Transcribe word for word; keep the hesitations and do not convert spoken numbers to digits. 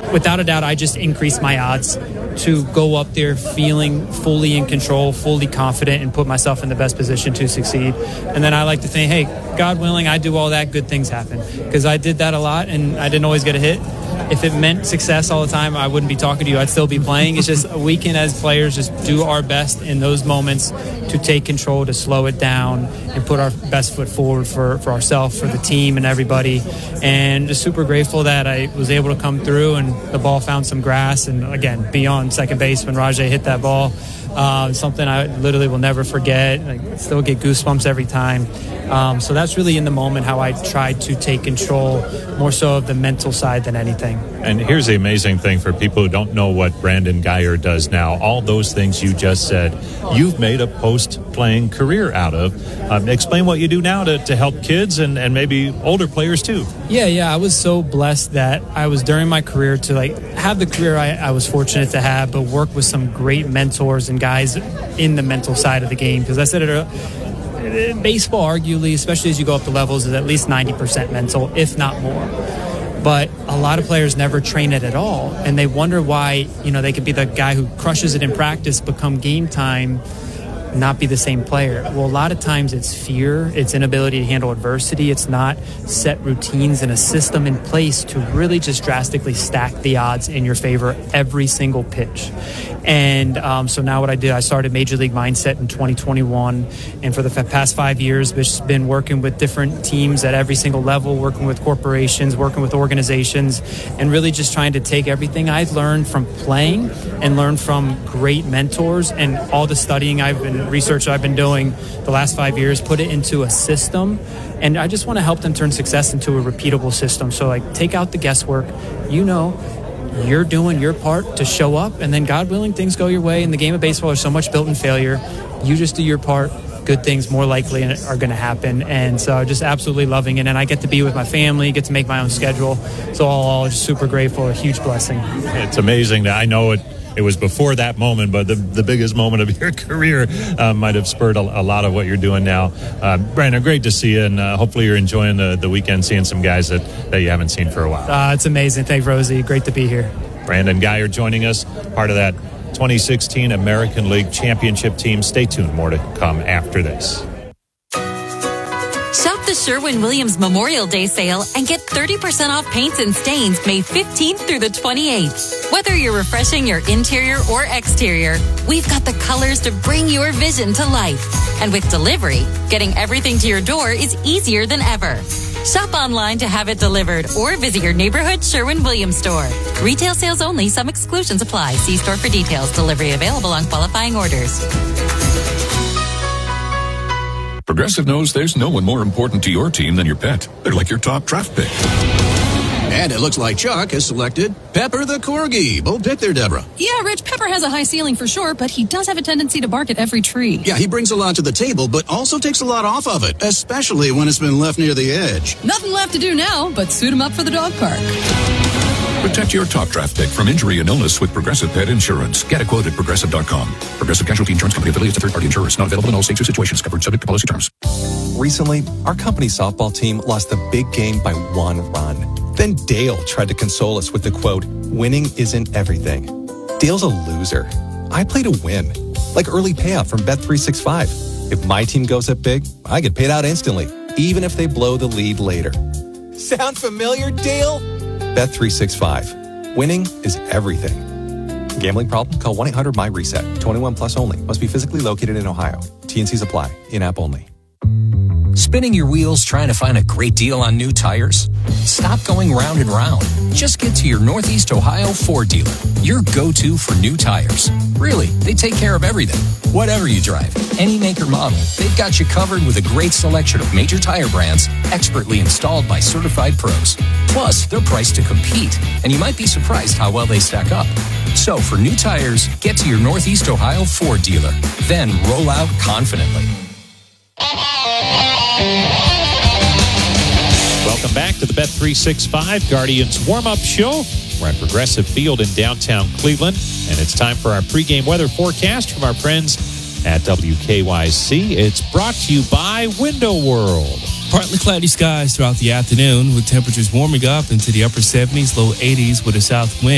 without a doubt, I just increased my odds to go up there feeling fully in control, fully confident, and put myself in the best position to succeed. And then I like to think, hey, God willing, I do all that, good things happen. Because I did that a lot, and I didn't always get a hit. If it meant success all the time, I wouldn't be talking to you. I'd still be playing. It's just we can, as players, just do our best in those moments to take control, to slow it down, and put our best foot forward for, for ourselves, for the team, and everybody. And just super grateful that I was able to come through and the ball found some grass. And, again, beyond second base when Rajai hit that ball, uh, something I literally will never forget. I still get goosebumps every time. Um, so that's really in the moment how I tried to take control more so of the mental side than anything. And here's the amazing thing for people who don't know what Brandon Guyer does now. All those things you just said, you've made a post-playing career out of. Um, explain what you do now to, to help kids and, and maybe older players too. Yeah, yeah. I was so blessed that I was during my career to like have the career I, I was fortunate to have, but work with some great mentors and guys in the mental side of the game. Because I said it earlier, baseball, arguably, especially as you go up the levels, is at least ninety percent mental, if not more. But a lot of players never train it at all, and they wonder why, you know, they could be the guy who crushes it in practice, but come game time, not be the same player. Well, a lot of times it's fear, it's inability to handle adversity, it's not set routines and a system in place to really just drastically stack the odds in your favor every single pitch. And um, so now what I did, I started Major League Mindset in twenty twenty-one, and for the past five years, I've been working with different teams at every single level, working with corporations, working with organizations, and really just trying to take everything I've learned from playing and learn from great mentors and all the studying I've been, research I've been doing the last five years, put it into a system. And I just want to help them turn success into a repeatable system. So like take out the guesswork, you know, you're doing your part to show up, and then God willing, things go your way. In the game of baseball, there's so much built in failure. You just do your part, good things more likely are going to happen. And so just absolutely loving it. And I get to be with my family, get to make my own schedule. So all, all just super grateful, a huge blessing. It's amazing that I know it. It was before that moment, but the, the biggest moment of your career uh, might have spurred a, a lot of what you're doing now. Uh, Brandon, great to see you, and uh, hopefully you're enjoying the, the weekend, seeing some guys that, that you haven't seen for a while. Uh, it's amazing. Thanks, Rosie. Great to be here. Brandon Guyer joining us, part of that twenty sixteen American League Championship team. Stay tuned. More to come after this. Shop the Sherwin-Williams Memorial Day sale and get thirty percent off paints and stains May fifteenth through the twenty-eighth. Whether you're refreshing your interior or exterior, we've got the colors to bring your vision to life. And with delivery, getting everything to your door is easier than ever. Shop online to have it delivered or visit your neighborhood Sherwin-Williams store. Retail sales only. Some exclusions apply. See store for details. Delivery available on qualifying orders. Progressive knows there's no one more important to your team than your pet. They're like your top draft pick. And it looks like Chuck has selected Pepper the Corgi. Bold pick there, Deborah. Yeah, Rich, Pepper has a high ceiling for sure, but he does have a tendency to bark at every tree. Yeah, he brings a lot to the table, but also takes a lot off of it, especially when it's been left near the edge. Nothing left to do now but suit him up for the dog park. Protect your top draft pick from injury and illness with Progressive Pet Insurance. Get a quote at progressive dot com. Progressive Casualty Insurance Company affiliates to third-party insurers. Not available in all states or situations. Covered subject to policy terms. Recently, our company softball team lost the big game by one run. Then Dale tried to console us with the quote, "Winning isn't everything." Dale's a loser. I play to win. Like early payout from Bet three sixty-five. If my team goes up big, I get paid out instantly, even if they blow the lead later. Sound familiar, Dale? Bet three sixty-five. Winning is everything. Gambling problem? Call one eight hundred M Y reset. twenty-one plus only. Must be physically located in Ohio. T N Cs apply. In-app only. Spinning your wheels trying to find a great deal on new tires? Stop going round and round. Just get to your Northeast Ohio Ford dealer, your go-to for new tires. Really, they take care of everything. Whatever you drive, any make or model, they've got you covered with a great selection of major tire brands expertly installed by certified pros. Plus, they're priced to compete, and you might be surprised how well they stack up. So for new tires, get to your Northeast Ohio Ford dealer. Then roll out confidently. Welcome back to the Bet three sixty-five Guardians warm-up show. We're at Progressive Field in downtown Cleveland, and it's time for our pregame weather forecast from our friends at W K Y C. It's brought to you by Window World. Partly cloudy skies throughout the afternoon with temperatures warming up into the upper seventies, low eighties with a south wind.